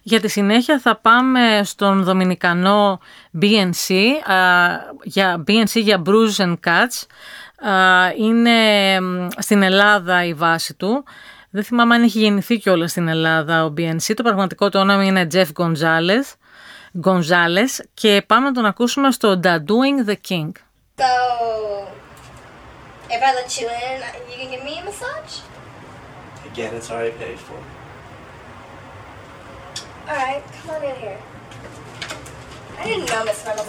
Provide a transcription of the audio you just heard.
Για τη συνέχεια θα πάμε στον Δομινικανό BNC, για Brews and Cuts. Είναι στην Ελλάδα η βάση του. Δεν θυμάμαι αν έχει γεννηθεί κιόλας στην Ελλάδα ο BNC. Το πραγματικό του όνομα είναι Jeff Gonzalez και πάμε να τον ακούσουμε στο Doing the King. So, if I let you in, you can give me a massage? Again, it's already paid for. Alright, come on in here. I didn't know Miss Reynolds